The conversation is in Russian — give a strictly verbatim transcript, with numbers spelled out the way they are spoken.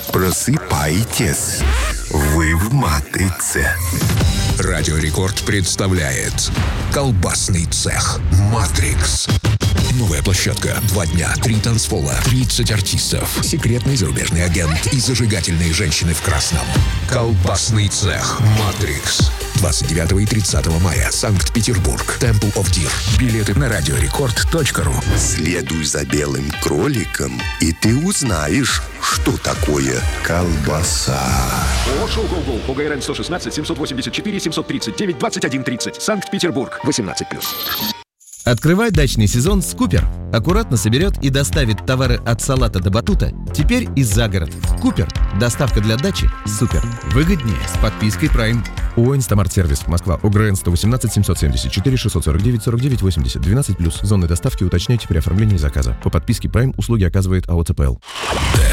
Просыпайтесь, вы в матрице. Радио Рекорд представляет колбасный цех «Матрикс». Новая площадка. Два дня, три танцпола, тридцать артистов, секретный зарубежный агент и зажигательные женщины в красном. Колбасный цех «Матрикс». двадцать девятого и тридцатого мая. Санкт-Петербург. Temple of Deer. Билеты на радиорекорд точка ру. Следуй за белым кроликом, и ты узнаешь, что такое колбаса. Шоу «Гоу-Гоу» по ГРН сто шестнадцать семьсот восемьдесят четыре семьсот тридцать девять двадцать один тридцать. Санкт-Петербург. восемнадцать плюс. Открывай дачный сезон с Купер. Аккуратно соберет и доставит товары от салата до батута. Теперь и за город. Купер. Доставка для дачи. Супер. Выгоднее с подпиской Prime. ООО «Инстамарт-сервис», Москва, ОГРН сто восемнадцать семьсот семьдесят четыре шестьсот сорок девять сорок девять восемьдесят. двенадцать плюс. Зоны доставки уточняйте при оформлении заказа. По подписке Prime услуги оказывает АО ЦПЛ.